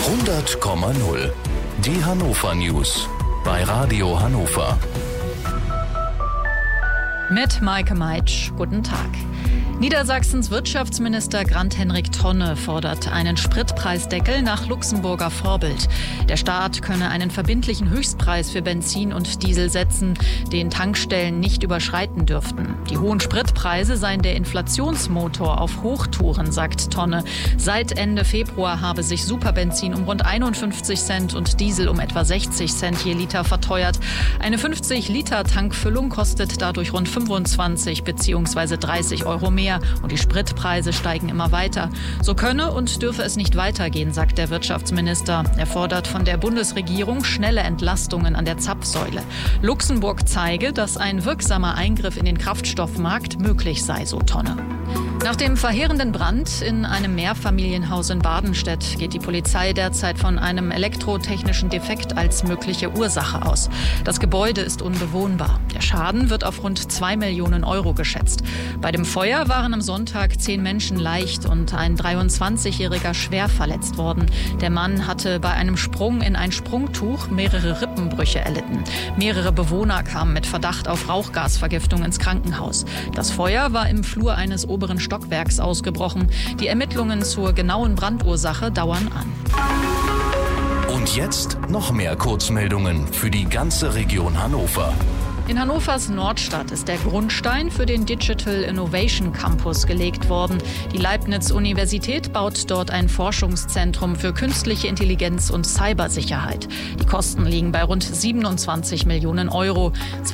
100,0. Die Hannover News bei Radio Hannover. Mit Maike Meitsch. Guten Tag. Niedersachsens Wirtschaftsminister Grant-Henrik Tonne fordert einen Spritpreisdeckel nach Luxemburger Vorbild. Der Staat könne einen verbindlichen Höchstpreis für Benzin und Diesel setzen, den Tankstellen nicht überschreiten dürften. Die hohen Spritpreise seien der Inflationsmotor auf Hochtouren, sagt Tonne. Seit Ende Februar habe sich Superbenzin um rund 51 Cent und Diesel um etwa 60 Cent je Liter verteuert. Eine 50-Liter-Tankfüllung kostet dadurch rund 25 bzw. 30 Euro mehr. Und die Spritpreise steigen immer weiter. So könne und dürfe es nicht weitergehen, sagt der Wirtschaftsminister. Er fordert von der Bundesregierung schnelle Entlastungen an der Zapfsäule. Luxemburg zeige, dass ein wirksamer Eingriff in den Kraftstoffmarkt möglich sei, so Tonne. Nach dem verheerenden Brand in einem Mehrfamilienhaus in Badenstedt geht die Polizei derzeit von einem elektrotechnischen Defekt als mögliche Ursache aus. Das Gebäude ist unbewohnbar. Der Schaden wird auf rund 2 Millionen Euro geschätzt. Bei dem Feuer waren am Sonntag 10 Menschen leicht und ein 23-Jähriger schwer verletzt worden. Der Mann hatte bei einem Sprung in ein Sprungtuch mehrere Rippenbrüche erlitten. Mehrere Bewohner kamen mit Verdacht auf Rauchgasvergiftung ins Krankenhaus. Das Feuer war im Flur eines oberen Stockwerks ausgebrochen. Die Ermittlungen zur genauen Brandursache dauern an. Und jetzt noch mehr Kurzmeldungen für die ganze Region Hannover. In Hannovers Nordstadt ist der Grundstein für den Digital Innovation Campus gelegt worden. Die Leibniz-Universität baut dort ein Forschungszentrum für künstliche Intelligenz und Cybersicherheit. Die Kosten liegen bei rund 27 Millionen Euro.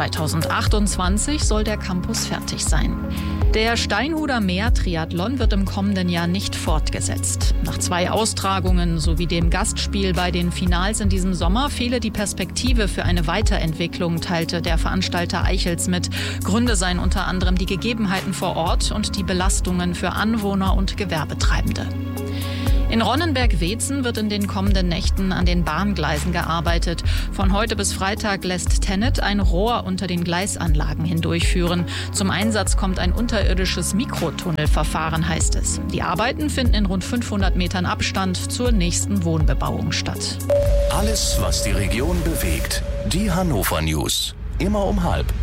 2028 soll der Campus fertig sein. Der Steinhuder Meer-Triathlon wird im kommenden Jahr nicht fortgesetzt. Nach 2 Austragungen sowie dem Gastspiel bei den Finals in diesem Sommer fehle die Perspektive für eine Weiterentwicklung, teilte der Veranstalter Eichels mit. Gründe seien unter anderem die Gegebenheiten vor Ort und die Belastungen für Anwohner und Gewerbetreibende. In Ronnenberg-Weetzen wird in den kommenden Nächten an den Bahngleisen gearbeitet. Von heute bis Freitag lässt TenneT ein Rohr unter den Gleisanlagen hindurchführen. Zum Einsatz kommt ein unterirdisches Mikrotunnelverfahren, heißt es. Die Arbeiten finden in rund 500 Metern Abstand zur nächsten Wohnbebauung statt. Alles, was die Region bewegt. Die Hannover News. Immer um 12:30.